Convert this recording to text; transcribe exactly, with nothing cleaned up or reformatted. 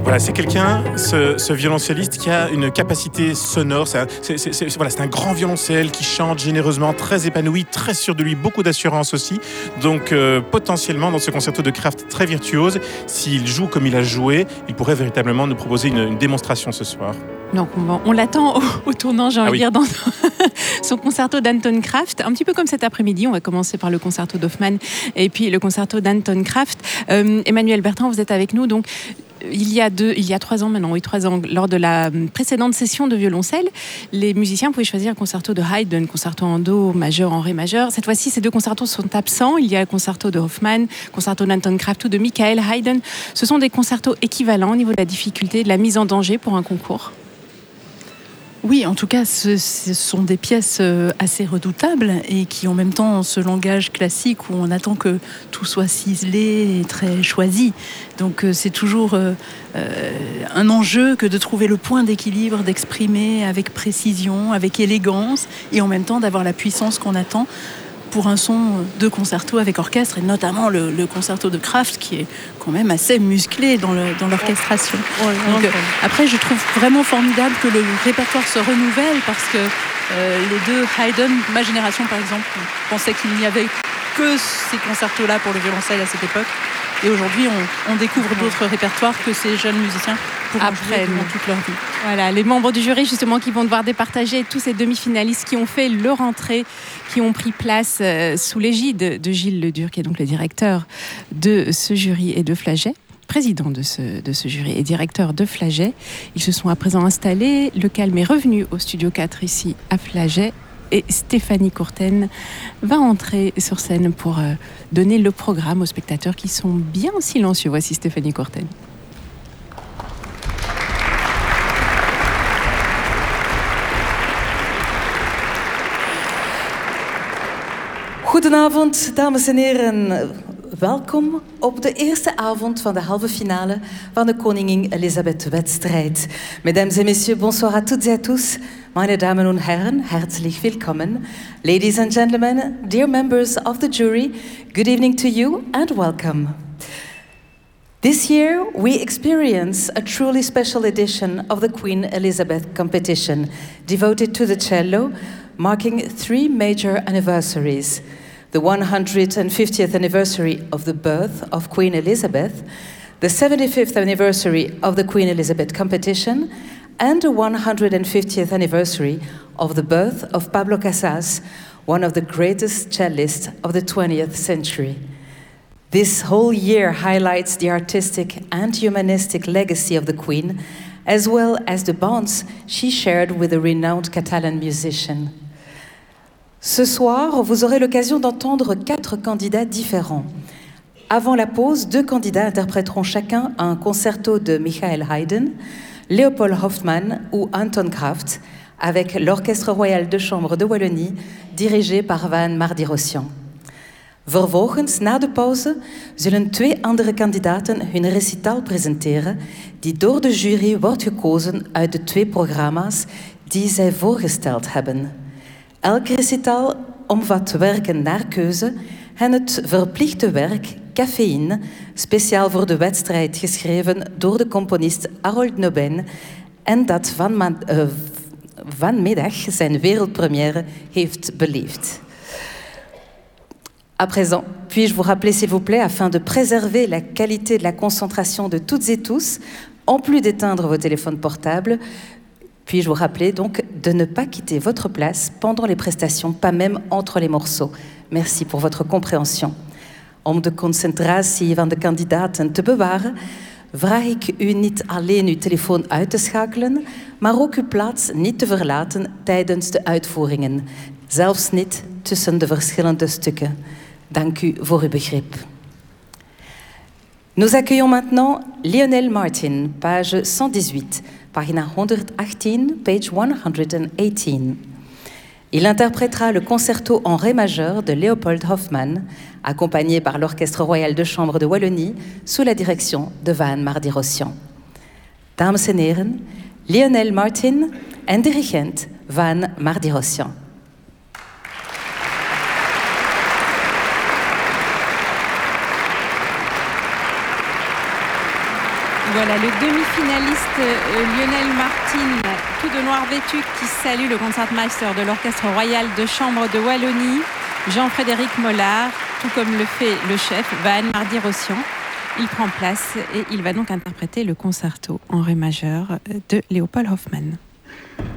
Voilà, c'est quelqu'un, ce, ce violoncelliste, qui a une capacité sonore. C'est un, c'est, c'est, c'est, voilà, c'est un grand violoncelle qui chante généreusement, très épanoui, très sûr de lui, beaucoup d'assurance aussi. Donc euh, potentiellement, dans ce concerto de Kraft très virtuose, s'il joue comme il a joué, il pourrait véritablement nous proposer une, une démonstration ce soir. Donc on, on l'attend au, au tournant, j'ai envie ah oui. de dire, dans son concerto d'Anton Kraft. Un petit peu comme cet après-midi, on va commencer par le concerto d'Hoffmann et puis le concerto d'Anton Kraft. Euh, Emmanuel Bertrand, vous êtes avec nous. Donc, il y a deux, il y a trois ans maintenant, oui, trois ans, lors de la précédente session de violoncelle, les musiciens pouvaient choisir un concerto de Haydn, concerto en do majeur, en ré majeur. Cette fois-ci, ces deux concertos sont absents. Il y a le concerto de Hoffmann, concerto d'Anton Kraft ou de Michael Haydn. Ce sont des concertos équivalents au niveau de la difficulté, de la mise en danger pour un concours. Oui, en tout cas, ce, ce sont des pièces assez redoutables et qui, en même temps, ce langage classique où on attend que tout soit ciselé et très choisi. Donc, c'est toujours euh, un enjeu que de trouver le point d'équilibre, d'exprimer avec précision, avec élégance et en même temps d'avoir la puissance qu'on attend pour un son de concerto avec orchestre, et notamment le, le concerto de Kraft, qui est quand même assez musclé dans, le, dans l'orchestration. Donc, euh, après, je trouve vraiment formidable que le répertoire se renouvelle, parce que euh, les deux Haydn, ma génération par exemple, pensait qu'il n'y avait que ces concertos-là pour le violoncelle à cette époque. Et aujourd'hui, on, on découvre d'autres répertoires que ces jeunes musiciens pourront jouer durant toute leur vie. Voilà, les membres du jury, justement, qui vont devoir départager tous ces demi-finalistes qui ont fait leur entrée, qui ont pris place euh, sous l'égide de Gilles Ledur, qui est donc le directeur de ce jury et de Flaget, président de ce, de ce jury et directeur de Flaget. Ils se sont à présent installés. Le calme est revenu au Studio quatre, ici, à Flaget. Et Stéphanie Courten va entrer sur scène pour euh, donner le programme aux spectateurs qui sont bien silencieux. Voici Stéphanie Courten. Goedenavond, dames en heren. Welkom op de eerste avond van de halve finale van de Koningin Elisabeth-wedstrijd. Mesdames et messieurs, bonsoir à toutes et à tous. Meine Damen und Herren, herzlich willkommen. Ladies and gentlemen, dear members of the jury, good evening to you and welcome. This year, we experience a truly special edition of the Queen Elizabeth competition, devoted to the cello, marking three major anniversaries. The one hundred fiftieth anniversary of the birth of Queen Elizabeth, the seventy-fifth anniversary of the Queen Elizabeth competition, and the one hundred fiftieth anniversary of the birth of Pablo Casals, one of the greatest cellists of the twentieth century. This whole year highlights the artistic and humanistic legacy of the Queen, as well as the bonds she shared with a renowned Catalan musician. Ce soir, vous aurez l'occasion d'entendre quatre candidats différents. Avant la pause, deux candidats interpréteront chacun un concerto de Michael Haydn, Leopold Hoffmann ou Anton Kraft, avec l'Orchestre Royal de Chambre de Wallonie, dirigé par Van Mardirosyan. Vervolgens, na de pauze, zullen twee andere kandidaten hun recital presenteren, die door de jury wordt gekozen uit de twee programma's die zij voorgesteld hebben. Elk recital omvat werken naar keuze en het verplichte werk Caféine, speciaal voor de wedstrijd geschreven door de componist Harold Nobin en dat van ma- uh, vanmiddag zijn wereldpremière heeft beleefd. À présent, puis-je vous rappeler, s'il vous plaît, afin de préserver la qualité de la concentration de toutes et tous, en plus d'éteindre vos téléphones portables, puis-je vous rappeler donc de ne pas quitter votre place pendant les prestations, pas même entre les morceaux. Merci pour votre compréhension. Om de concentratie van de kandidaten te bewaren, vraag ik u niet alleen uw telefoon uit te schakelen, maar ook uw plaats niet te verlaten tijdens de uitvoeringen, zelfs niet tussen de verschillende stukken. Dank u voor uw begrip. Nous accueillons maintenant Lionel Martin, page cent dix-huit, pagina honderdachttien, page one hundred eighteen. Il interprétera le concerto en ré majeur de Leopold Hoffmann, accompagné par l'Orchestre Royal de Chambre de Wallonie, sous la direction de Van Mardirosyan. Dames en heren, Lionel Martin en dirigent Van Mardirosyan. Voilà, le demi-finaliste euh, Lionel Martin, tout de noir vêtu, qui salue le concertmeister de l'Orchestre Royal de Chambre de Wallonie, Jean-Frédéric Mollard, tout comme le fait le chef, Van Mardi-Rossian. Il prend place et il va donc interpréter le concerto en ré majeur de Leopold Hoffmann.